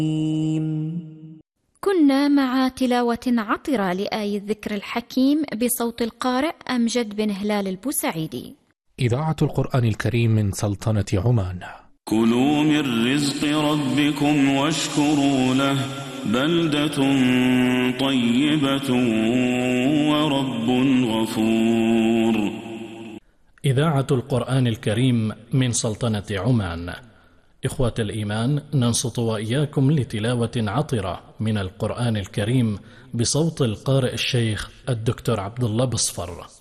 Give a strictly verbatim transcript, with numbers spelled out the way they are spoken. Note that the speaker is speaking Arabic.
كنا مع تلاوة عطرة لآية الذكر الحكيم بصوت القارئ أمجد بن هلال البوسعيدي. إذاعة القرآن الكريم من سلطنة عمان. كلوا من رزق ربكم واشكروا له بلدة طيبة ورب غفور. إذاعة القرآن الكريم من سلطنة عمان. إخوة الإيمان، ننصت وإياكم لتلاوة عطرة من القرآن الكريم بصوت القارئ الشيخ الدكتور عبد الله بصفر.